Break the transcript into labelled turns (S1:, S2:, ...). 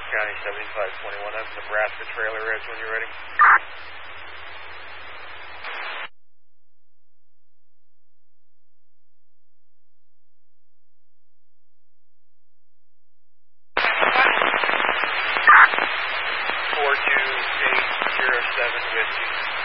S1: County 7521, that's Nebraska Trailer Ridge when you're ready. Whiskey.